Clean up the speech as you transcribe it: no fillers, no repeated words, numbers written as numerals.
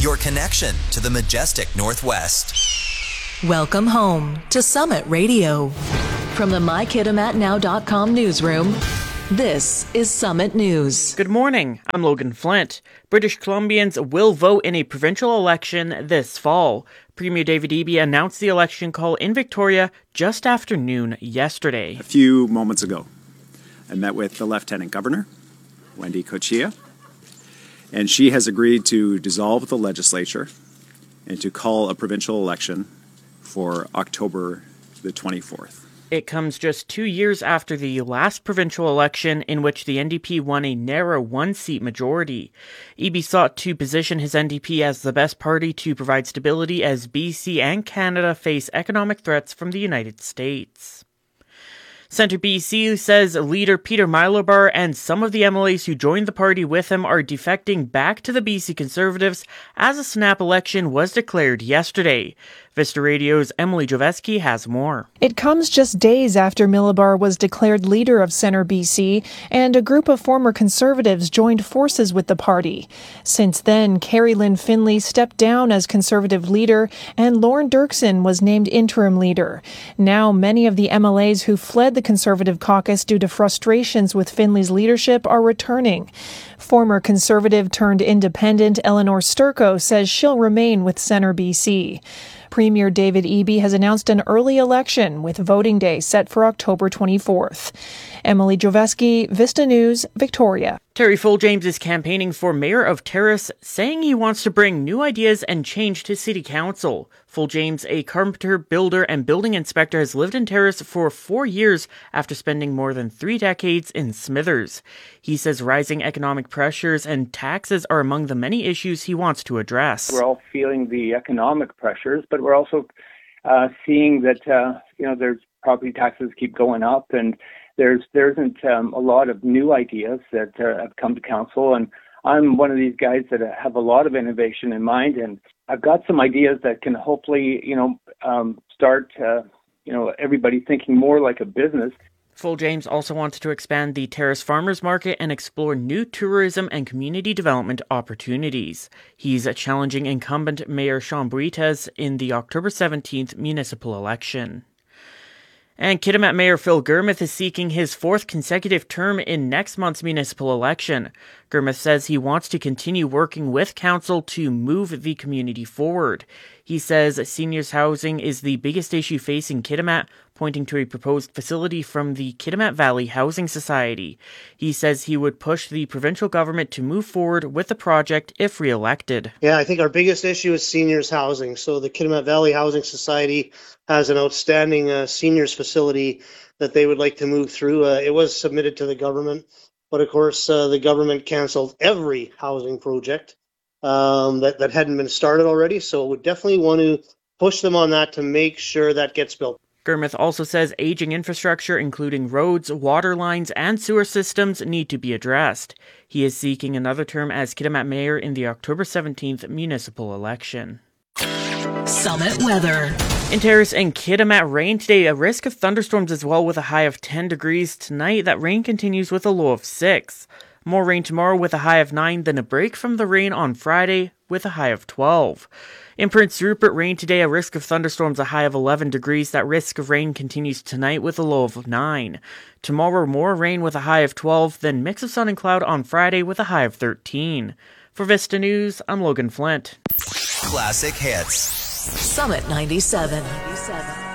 your connection to the majestic Northwest. Welcome home to Summit Radio. From the MyKitimatNow.com newsroom, this is Summit News. Good morning, I'm Logan Flint. British Columbians will vote in a provincial election this fall. Premier David Eby announced the election call in Victoria just after noon yesterday. A few moments ago, I met with the Lieutenant Governor, Wendy Cochia, and she has agreed to dissolve the legislature and to call a provincial election for October the 24th. It comes just 2 years after the last provincial election in which the NDP won a narrow one-seat majority. Eby sought to position his NDP as the best party to provide stability as BC and Canada face economic threats from the United States. Centre BC says leader Peter Mylobar and some of the MLAs who joined the party with him are defecting back to the BC Conservatives as a snap election was declared yesterday. Vista Radio's Emily Joveski has more. It comes just days after Mylobar was declared leader of Centre BC, and a group of former Conservatives joined forces with the party. Since then, Carrie Lynn Finlay stepped down as Conservative leader, and Lauren Dirksen was named interim leader. Now, many of the MLAs who fled the Conservative caucus due to frustrations with Finlay's leadership are returning. Former Conservative turned independent Eleanor Sturko says she'll remain with Centre BC. Premier David Eby has announced an early election with voting day set for October 24th. Emily Joveski, Vista News, Victoria. Terry Fulljames is campaigning for mayor of Terrace, saying he wants to bring new ideas and change to city council. Fulljames, a carpenter, builder, and building inspector, has lived in Terrace for 4 years after spending more than 3 decades in Smithers. He says rising economic pressures and taxes are among the many issues he wants to address. We're all feeling the economic pressures, but we're also seeing that there's property taxes keep going up, and there isn't a lot of new ideas that have come to council. And I'm one of these guys that have a lot of innovation in mind, and I've got some ideas that can hopefully start everybody thinking more like a business. Fulljames also wants to expand the Terrace Farmers Market and explore new tourism and community development opportunities. He's challenging incumbent Mayor Sean Brites in the October 17th municipal election. And Kitimat Mayor Phil Gurmuth is seeking his 4th consecutive term in next month's municipal election. Gurmuth says he wants to continue working with council to move the community forward. He says seniors housing is the biggest issue facing Kitimat, pointing to a proposed facility from the Kitimat Valley Housing Society. He says he would push the provincial government to move forward with the project if re-elected. Yeah, I think our biggest issue is seniors housing. So the Kitimat Valley Housing Society has an outstanding seniors facility that they would like to move through. It was submitted to the government, but of course the government canceled every housing project that hadn't been started already. So we definitely want to push them on that to make sure that gets built. Gurmuth also says aging infrastructure, including roads, water lines, and sewer systems, need to be addressed. He is seeking another term as Kitimat mayor in the October 17th municipal election. Summit weather. In Terrace and Kitimat, rain today, a risk of thunderstorms as well with a high of 10 degrees. Tonight, that rain continues with a low of 6. More rain tomorrow with a high of 9, then a break from the rain on Friday with a high of 12. In Prince Rupert, rain today, a risk of thunderstorms, a high of 11 degrees. That risk of rain continues tonight with a low of 9. Tomorrow, more rain with a high of 12, then mix of sun and cloud on Friday with a high of 13. For Vista News, I'm Logan Flint. Classic hits. Summit 97.